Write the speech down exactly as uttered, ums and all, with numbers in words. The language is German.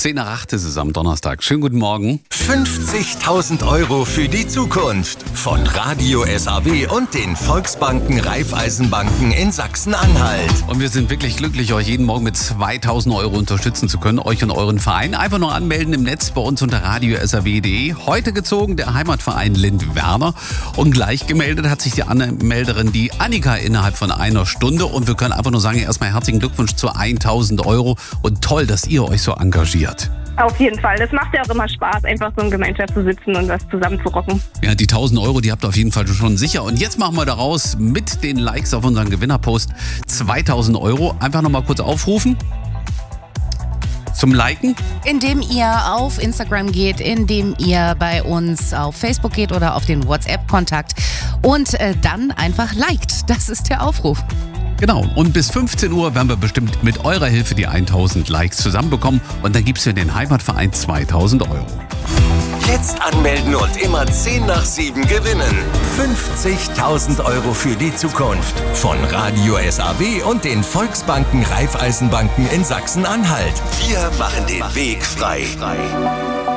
zehn nach acht ist es am Donnerstag. Schönen guten Morgen. fünfzigtausend Euro für die Zukunft von Radio S A W und den Volksbanken Raiffeisenbanken in Sachsen-Anhalt. Und wir sind wirklich glücklich, euch jeden Morgen mit zweitausend Euro unterstützen zu können, euch und euren Verein. Einfach nur anmelden im Netz bei uns unter radio s a w punkt d e. Heute gezogen der Heimatverein Lind-Werner. Und gleich gemeldet hat sich die Anmelderin, die Annika, innerhalb von einer Stunde. Und wir können einfach nur sagen, erstmal herzlichen Glückwunsch zu tausend Euro. Und toll, dass ihr euch so engagiert. Auf jeden Fall. Das macht ja auch immer Spaß, einfach so in Gemeinschaft zu sitzen und was zusammen zu rocken. Ja, die tausend Euro, die habt ihr auf jeden Fall schon sicher. Und jetzt machen wir daraus mit den Likes auf unseren Gewinnerpost zweitausend Euro. Einfach nochmal kurz aufrufen. Zum Liken? Indem ihr auf Instagram geht, indem ihr bei uns auf Facebook geht oder auf den WhatsApp-Kontakt und äh, dann einfach liked. Das ist der Aufruf. Genau, und bis fünfzehn Uhr werden wir bestimmt mit eurer Hilfe die tausend Likes zusammenbekommen und dann gibt's für den Heimatverein zweitausend Euro. Jetzt anmelden und immer zehn nach sieben gewinnen. fünfzigtausend Euro für die Zukunft von Radio S A W und den Volksbanken Raiffeisenbanken in Sachsen-Anhalt. Wir machen den Weg frei.